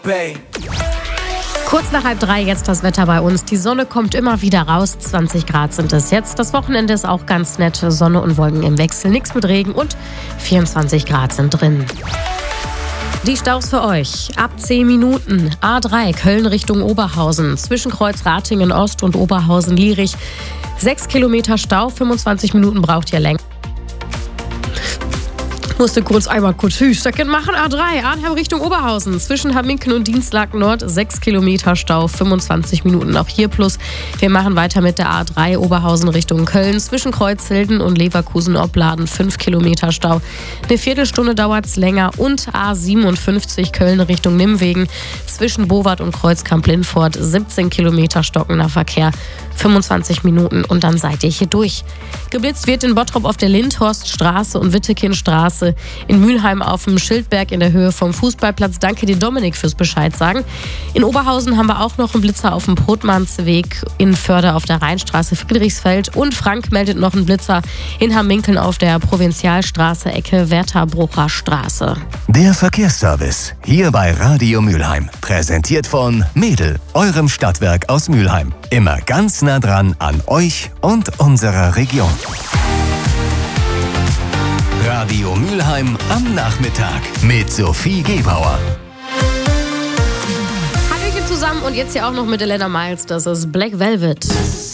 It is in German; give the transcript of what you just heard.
Kurz nach 2:30 jetzt das Wetter bei uns. Die Sonne kommt immer wieder raus. 20 Grad sind es jetzt. Das Wochenende ist auch ganz nett. Sonne und Wolken im Wechsel. Nichts mit Regen und 24 Grad sind drin. Die Staus für euch. Ab 10 Minuten. A3 Köln Richtung Oberhausen. Zwischen Kreuz Ratingen Ost und Oberhausen-Lierich. 6 Kilometer Stau. 25 Minuten braucht ihr länger. Musste einmal kurz Hüsterchen machen. A3, Arnhem Richtung Oberhausen. Zwischen Hamminken und Dienstlaken Nord 6 Kilometer Stau, 25 Minuten. Auch hier plus. Wir machen weiter mit der A3 Oberhausen Richtung Köln. Zwischen Kreuzhilden und Leverkusen-Opladen 5 Kilometer Stau. Eine Viertelstunde dauert es länger. Und A57 Köln Richtung Nimwegen. Zwischen Bowart und Kreuzkamp-Lindfort 17 Kilometer stockender Verkehr, 25 Minuten und dann seid ihr hier durch. Geblitzt wird in Bottrop auf der Lindhorststraße und Wittekindstraße, in Mülheim auf dem Schildberg in der Höhe vom Fußballplatz. Danke dir, Dominik, fürs Bescheid sagen. In Oberhausen haben wir auch noch einen Blitzer auf dem Brotmannsweg, in Förde auf der Rheinstraße Friedrichsfeld und Frank meldet noch einen Blitzer in Hamminkeln auf der Provinzialstraße Ecke Wertherbrucher Straße. Der Verkehrsservice hier bei Radio Mülheim. Präsentiert von Mädel, eurem Stadtwerk aus Mülheim. Immer ganz nah dran an euch und unserer Region. Radio Mülheim am Nachmittag mit Sophie Gebauer. Hallöchen zusammen und jetzt hier auch noch mit Elena Miles. Das ist Black Velvet.